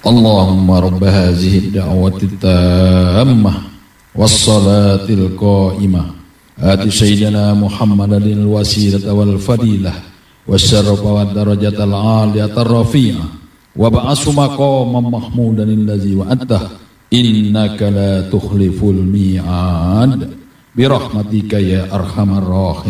اللهم رب هذه الدعوة التامة والصلاة القائمة آت سيدنا محمدا الوسيلة والفضيلة والشرف والدرجة العالية الرفيعة وابعثه مقاما محمودا الذي وعدته إنك لا تخلف الميعاد برحمتك يا أرحم الراحمين.